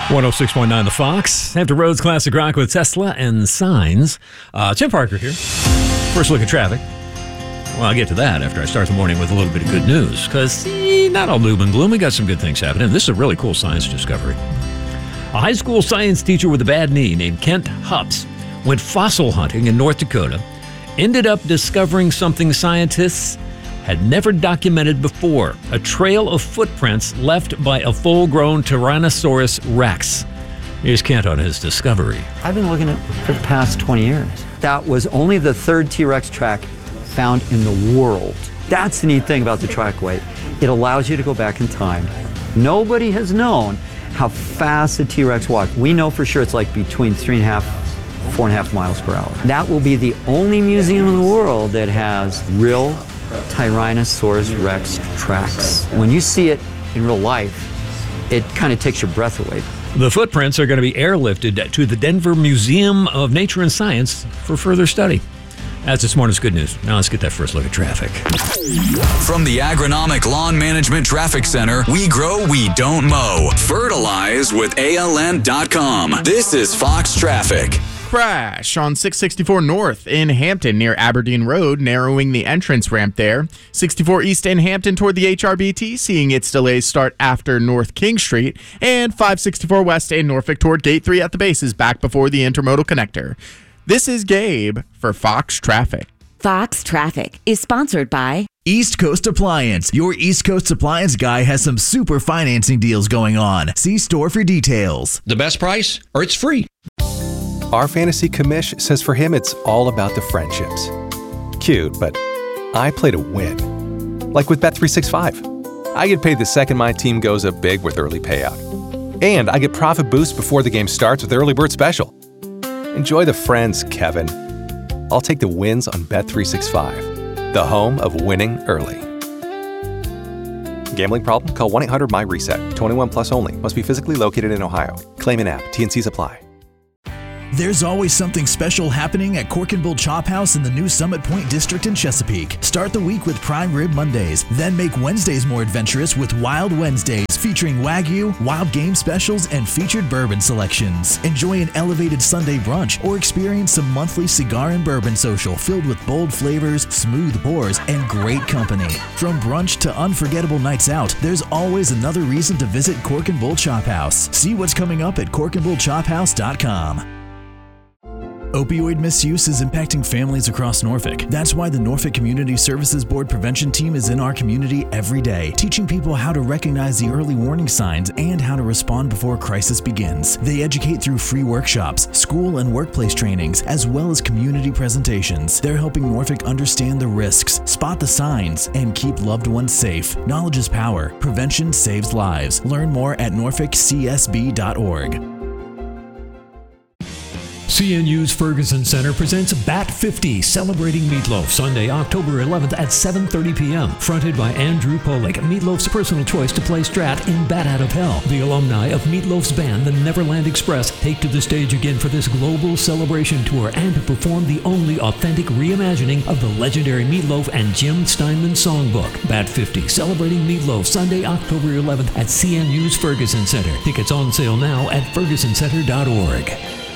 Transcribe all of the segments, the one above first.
106.9 The Fox. Hampton Roads Classic Rock with Tesla and Signs. Tim Parker here. First look at traffic. Well, I'll get to that after I start the morning with a little bit of good news, because not all doom and gloom. We got some good things happening. This is a really cool science discovery. A high school science teacher with a bad knee named Kent Hups went fossil hunting in North Dakota, ended up discovering something scientists had never documented before: a trail of footprints left by a full-grown Tyrannosaurus rex. Here's Kent on his discovery. I've been looking at it for the past 20 years. That was only the third T-Rex track found in the world. That's the neat thing about the trackway. It allows you to go back in time. Nobody has known how fast the T-Rex walked. We know for sure it's like between 3.5, 4.5 miles per hour. That will be the only museum in the world that has real Tyrannosaurus Rex tracks. When you see it in real life, it kind of takes your breath away. The footprints are going to be airlifted to the Denver Museum of Nature and Science for further study. That's this morning's good news. Now let's get that first look at traffic. From the Agronomic Lawn Management Traffic Center, we grow, we don't mow. Fertilize with ALN.com. This is Fox Traffic. Crash on 664 North in Hampton near Aberdeen Road, narrowing the entrance ramp there. 64 East in Hampton toward the HRBT, seeing its delays start after North King Street. And 564 West in Norfolk toward Gate 3 at the bases, back before the intermodal connector. This is Gabe for Fox Traffic. Fox Traffic is sponsored by East Coast Appliance. Your East Coast Appliance guy has some super financing deals going on. See store for details. The best price, or it's free. Our fantasy commish says for him it's all about the friendships. Cute, but I play to win. Like with Bet365. I get paid the second my team goes up big with early payout. And I get profit boost before the game starts with Early Bird Special. Enjoy the friends, Kevin. I'll take the wins on Bet365, the home of winning early. Gambling problem? Call 1-800-MY-RESET. 21 plus only. Must be physically located in Ohio. Claim in app. T&Cs apply. There's always something special happening at Cork and Bull Chop House in the new Summit Point District in Chesapeake. Start the week with Prime Rib Mondays, then make Wednesdays more adventurous with Wild Wednesdays, featuring Wagyu, wild game specials, and featured bourbon selections. Enjoy an elevated Sunday brunch or experience a monthly cigar and bourbon social filled with bold flavors, smooth pours, and great company. From brunch to unforgettable nights out, there's always another reason to visit Cork and Bull Chop House. See what's coming up at corkandbullchophouse.com. Opioid misuse is impacting families across Norfolk. That's why the Norfolk Community Services Board Prevention Team is in our community every day, teaching people how to recognize the early warning signs and how to respond before crisis begins. They educate through free workshops, school and workplace trainings, as well as community presentations. They're helping Norfolk understand the risks, spot the signs, and keep loved ones safe. Knowledge is power. Prevention saves lives. Learn more at norfolkcsb.org. CNU's Ferguson Center presents Bat 50, Celebrating Meatloaf, Sunday, October 11th at 7:30 p.m. Fronted by Andrew Polick, Meatloaf's personal choice to play Strat in Bat Out of Hell. The alumni of Meatloaf's band, the Neverland Express, take to the stage again for this global celebration tour and to perform the only authentic reimagining of the legendary Meatloaf and Jim Steinman songbook. Bat 50, Celebrating Meatloaf, Sunday, October 11th at CNU's Ferguson Center. Tickets on sale now at fergusoncenter.org.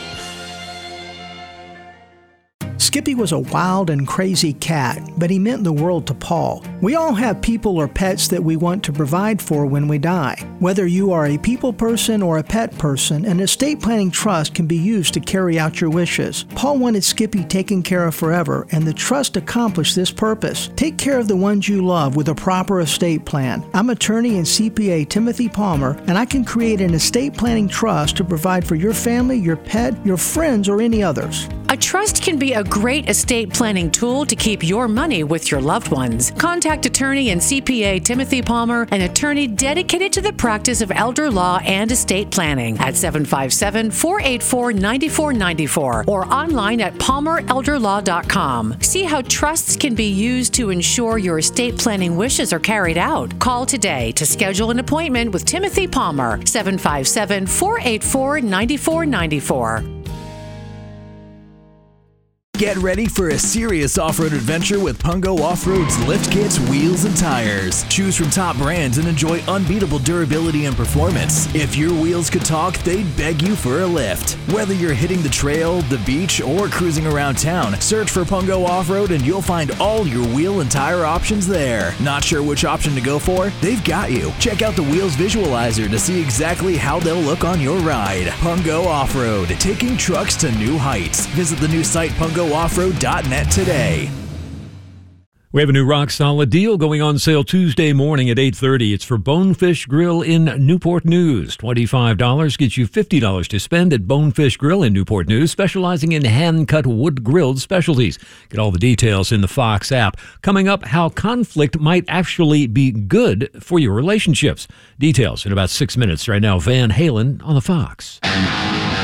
Skippy was a wild and crazy cat, but he meant the world to Paul. We all have people or pets that we want to provide for when we die. Whether you are a people person or a pet person, an estate planning trust can be used to carry out your wishes. Paul wanted Skippy taken care of forever, and the trust accomplished this purpose. Take care of the ones you love with a proper estate plan. I'm attorney and CPA Timothy Palmer, and I can create an estate planning trust to provide for your family, your pet, your friends, or any others. A trust can be a great estate planning tool to keep your money with your loved ones. Contact attorney and CPA Timothy Palmer, an attorney dedicated to the practice of elder law and estate planning, at 757-484-9494 or online at palmerelderlaw.com. See how trusts can be used to ensure your estate planning wishes are carried out. Call today to schedule an appointment with Timothy Palmer, 757-484-9494. Get ready for a serious off-road adventure with Pungo Off-Road's lift kits, wheels, and tires. Choose from top brands and enjoy unbeatable durability and performance. If your wheels could talk, they'd beg you for a lift. Whether you're hitting the trail, the beach, or cruising around town, search for Pungo Off-Road and you'll find all your wheel and tire options there. Not sure which option to go for? They've got you. Check out the Wheels Visualizer to see exactly how they'll look on your ride. Pungo Off-Road, taking trucks to new heights. Visit the new site pungo-offroad.net today. We have a new rock-solid deal going on sale Tuesday morning at 8:30. It's for Bonefish Grill in Newport News. $25 gets you $50 to spend at Bonefish Grill in Newport News, specializing in hand-cut wood-grilled specialties. Get all the details in the Fox app. Coming up, how conflict might actually be good for your relationships. Details in about 6 minutes. Right now, Van Halen on the Fox.